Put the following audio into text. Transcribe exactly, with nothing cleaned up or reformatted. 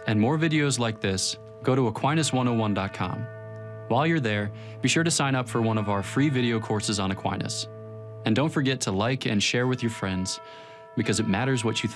and more videos like this, go to Aquinas one oh one dot com. While you're there, be sure to sign up for one of our free video courses on Aquinas. And don't forget to like and share with your friends, because it matters what you think.